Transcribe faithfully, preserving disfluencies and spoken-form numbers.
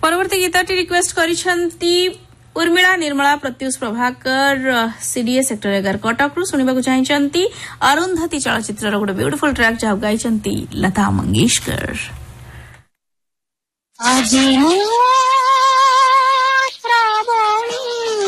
परवर्ती गीतटी request करिसंती Urmila Nirmala Pratyush Prabhakar CDA sector एगार कटक रु सुनिबाकु चाहिचंती अरुंधति चलचित्र गोटे ब्यूटीफुल ट्रैक जहाँ गाइचंती लता मंगेशकर।